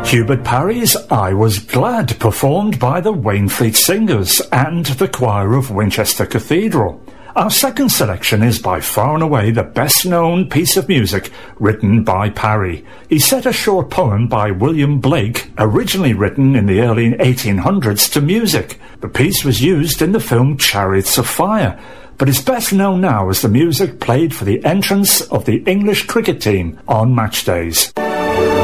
Hubert Parry's I Was Glad, performed by the Wainfleet Singers and the choir of Winchester Cathedral. Our second selection is by far and away the best-known piece of music written by Parry. He set a short poem by William Blake, originally written in the early 1800s, to music. The piece was used in the film Chariots of Fire, but is best known now as the music played for the entrance of the English cricket team on match days.